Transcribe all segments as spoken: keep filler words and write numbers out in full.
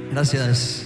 Gràcies.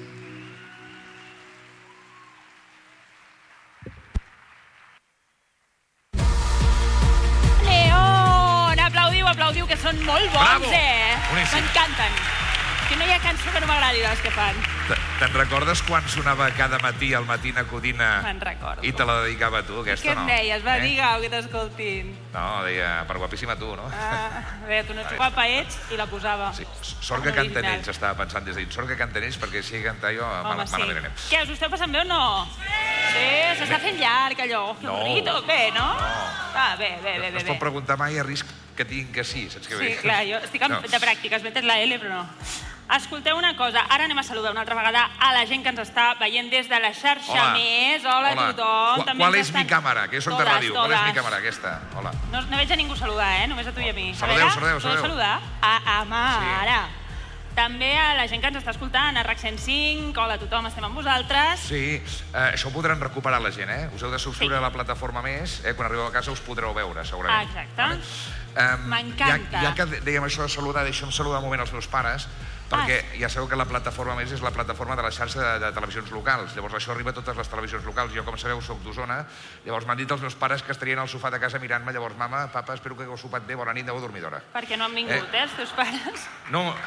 León! Aplaudiu, aplaudiu, que són molt bons, Bravo. eh? Boníssim. M'encanten. Que no hi ha cançó que no m'agradi de les que fan. Te'n recordes quan sonava cada matí al Matina Codina Me'n recordo. i te la dedicava a tu, aquesta, Què no? em deies? Va, Eh? digue-ho, que t'escoltin. No, deia, per guapíssima tu, no? Ah, a veure, tu no ets guapa, ets, i la posava. Sí, sort que Original. canten ells, estava pensant des d'ahir. Sort que canten ells, perquè si he cantat jo, Home, mal, sí. malament anem. Què, us ho esteu passant bé o no? Sí! S'està fent llarg, allò. Que No. avorrido. Bé, no? No. Va, bé, bé, bé, No bé. es pot preguntar mai a risc que diguin que sí, saps què vull Sí, dir? clar, jo estic en, No. de pràctiques, metes la L, però no. Escolteu una cosa, ara anem a saludar una altra vegada a la gent que ens està veient des de la xarxa Hola. més. Hola, Hola. a tothom. Qua- També Qual ens és mi estan- càmera? Que jo soc de Todas, ràdio. Qual és mi todas. càmera, aquesta? Hola. No, no veig a ningú saludar, eh? Només a tu i a mi. Saludeu, a veure, saludeu, podeu saludeu. saludar? A, a mà, Sí. ara. També a la gent que ens està escoltant, a RAC cent cinc, hola a tothom, estem amb vosaltres. Sí, eh, això ho podran recuperar la gent, eh? Us heu de subscriure Sí. a la plataforma més, eh? Quan arribeu a casa us podreu veure, segurament. Ah, exacte. Um, M'encanta. Ja, ja que dèiem això de saludar, deixa'm saludar un moment els meus pares, perquè ja sabeu que la plataforma més és la plataforma de la xarxa de, de televisions locals. Llavors això arriba a totes les televisions locals. Jo, com sabeu, soc d'Osona. Llavors m'han dit els meus pares que estarien al sofà de casa mirant-me. Llavors, mama, papa, espero que hagueu sopat bé, bona nit, aneu a dormir d'hora. Perquè no han vingut, eh, els teus pares? No...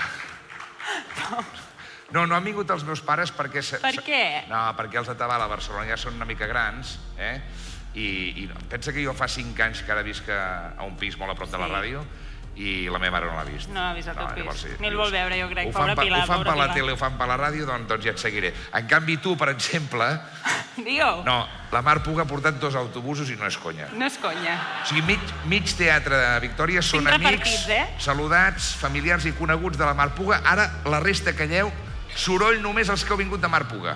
No, no han vingut els meus pares perquè... se- Per se- què? No, perquè els de Tabal a Barcelona ja són una mica grans, eh? I, i no. Pensa que jo fa cinc anys que ara visc a a un pis molt a prop de la Sí. ràdio i la meva mare no l'ha vist. No l'ha vist al teu pis. llavors Ni el dius, vol veure, jo crec. Ho Pobra fan, per- Pilar, ho fan pobra per la Pilar. tele, ho fan per la ràdio, doncs, doncs ja et seguiré. En canvi, tu, per exemple, Digue-ho. no, la Mar Puga ha portat dos autobusos i no és conya. No és conya. O sigui, mig, mig teatre de Victòria són Cinc amics, repartits, eh? saludats, familiars i coneguts de la Mar Puga. Ara, la resta calleu, soroll només els que heu vingut de Mar Puga.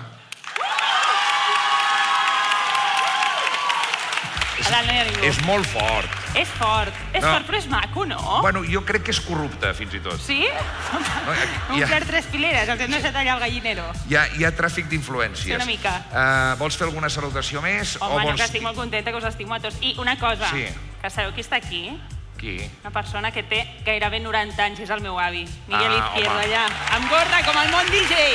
A dalt no hi ha ningú. És molt fort. És fort. És No. fort, però és maco, no? Bueno, jo crec que és corrupte, fins i tot. Sí? No, hi Un ha, perd tres fileres, el que no s'ha tallat el gallinero. hi ha, hi ha tràfic d'influències. Sí, una mica. Uh, vols fer alguna salutació més? Home, o no, vols... que estic molt contenta, que us estimo a tots. I una cosa, Sí. que sabeu qui està aquí? Qui? Una persona que té gairebé noranta anys, és el meu avi, Miguel Ah, Izquierdo, home. allà, amb gorra com el món D J.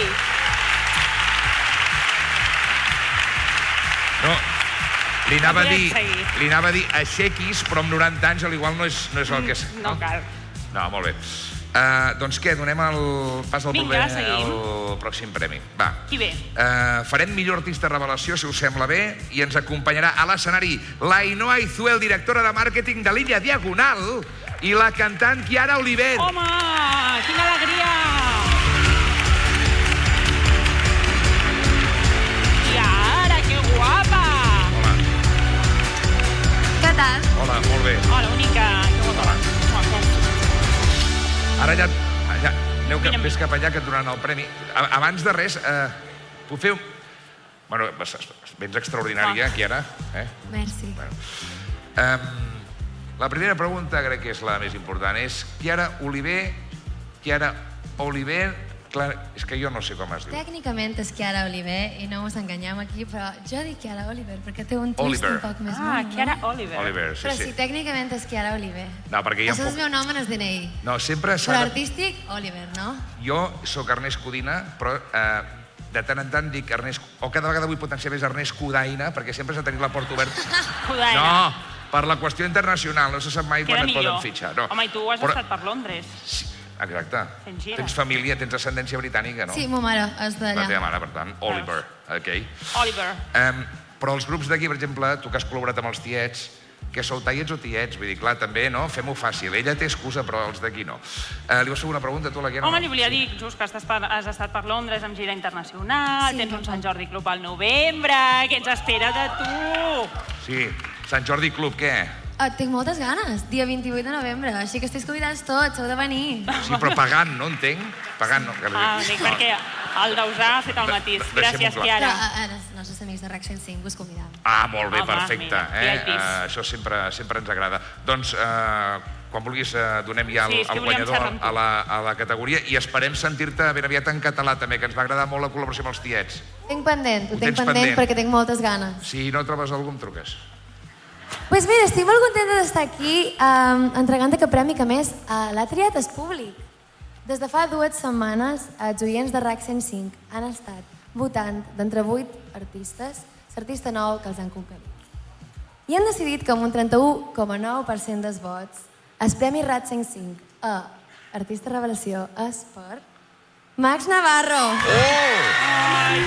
No, li anava, a podem dir, seguir. li anava a dir aixequis, però amb noranta anys, al igual no és, no és el que és. No cal. No, molt bé. Uh, doncs què, donem el pas al, Vinga, proper, seguim. al pròxim premi. Va. Qui ve? Uh, farem millor artista revelació, si us sembla bé, i ens acompanyarà a l'escenari l'Ainoa Izuel, directora de màrqueting de l'Illa Diagonal, i la cantant Chiara Oliver. Home, quina alegria! Chiara, que guapa! Hola. Què tal? Hola, molt bé. Hola, única. Que guapa. Ara ja... ja aneu cap, Vine amb vés mi. cap allà, que et donaran el premi. A- Abans de res, eh, puc fer un... Bueno, vens extraordinària, Chiara. Eh? Merci. Bueno. Um, la primera pregunta crec que és la més important. És Chiara Oliver... Chiara Oliver... Clar, és que jo no sé com es diu. Tècnicament és Chiara Oliver i no us enganyem aquí, però jo dic Chiara Oliver perquè té un twist Oliver. un poc més Ah, mono, Chiara no? Oliver. Oliver, sí, Però sí. sí, tècnicament és Chiara Oliver. No, perquè hi ha Això un és poc... el meu nom en el D N I. No, sempre s'ha Però de... artístic, Oliver, no? Jo sóc Ernest Codina, però eh, de tant en tant dic Ernest... O cada vegada vull potenciar més Ernest Codaina, perquè sempre s'ha de tenir la porta oberta. Codaina. No, per la qüestió internacional, no se sap mai Queda quan et millor. poden fitxar. No. Home, i tu has Però- estat per Londres. Sí, exacte. Fent gira. Tens família, tens ascendència britànica, no? Sí, ma mare és La d'allà. teva mare, per tant, Oliver, ok. Oliver. Um, però els grups d'aquí, per exemple, tu que has col·laborat amb els tiets, que sou taiets o tiets? Vull dir, clar, també, no? Fem-ho fàcil. Ella té excusa, però els d'aquí no. Uh, li vas fer una pregunta, tu, la Chiara? Home, no? li volia dir, just que estàs per, has estat per Londres amb gira internacional, Sí, tens un papa. Sant Jordi Club al novembre, què ens espera de tu? Sí. Sant Jordi Club, què? Ah, tinc moltes ganes, dia vint-i-vuit de novembre, així que estic convidats tots, heu de venir. Sí, però pagant, no entenc? Pagant, no. Ah, dic, perquè el Dausà ha fet el matís. De- deixem-ho Gràcies, clar. Però Chiara. a, a, els nostres amics de RAC cent cinc us convidam. Ah, molt bé, Home, perfecte. mira, Eh? V I Ps. Uh, això sempre, sempre ens agrada. Doncs, uh, quan vulguis, uh, donem ja el, Sí, és que el volíem xerrar guanyador amb tu. a la, a la categoria i esperem sentir-te ben aviat en català, també, que ens va agradar molt la col·laboració amb els tiets. Tinc pendent, ho, Ho tinc tens pendent, pendent. perquè tinc moltes ganes. Si no trobes algú, em truques. Pues mira, estic molt contenta d'estar aquí um, entregant aquest premi que a més uh, l'ha triat el públic. Des de fa dues setmanes, els oients de RAC cent cinc han estat votant d'entre vuit artistes l'artista nou que els han conquerit. I han decidit que amb un trenta-u coma nou per cent dels vots el Premi RAC cent cinc a Artista Revelació és per Max Navarro. Oh!